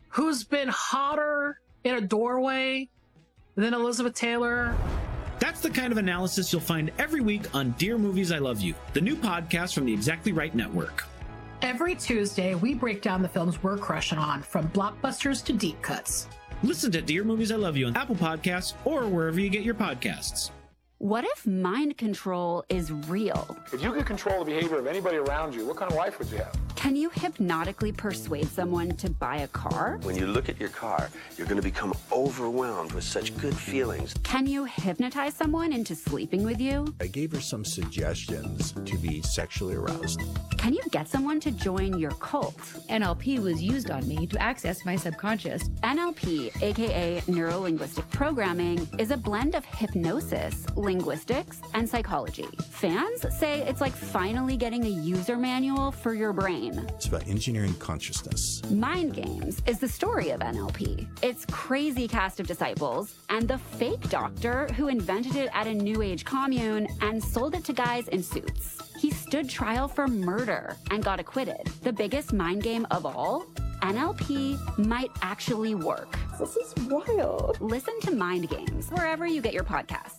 who's been hotter in a doorway than Elizabeth Taylor. That's the kind of analysis you'll find every week on Dear Movies I Love You, the new podcast from the Exactly Right Network. Every Tuesday, we break down the films we're crushing on, from blockbusters to deep cuts. Listen to Dear Movies I Love You on Apple Podcasts or wherever you get your podcasts. What if mind control is real? If you could control the behavior of anybody around you, what kind of life would you have? Can you hypnotically persuade someone to buy a car? When you look at your car, you're going to become overwhelmed with such good feelings. Can you hypnotize someone into sleeping with you? I gave her some suggestions to be sexually aroused. Can you get someone to join your cult? NLP was used on me to access my subconscious. NLP, aka Neuro-Linguistic Programming, is a blend of hypnosis, linguistics, and psychology. Fans say it's like finally getting a user manual for your brain. It's about engineering consciousness. Mind Games is the story of NLP. Its crazy cast of disciples and the fake doctor who invented it at a New Age commune and sold it to guys in suits. He stood trial for murder and got acquitted. The biggest mind game of all? NLP might actually work. This is wild. Listen to Mind Games wherever you get your podcasts.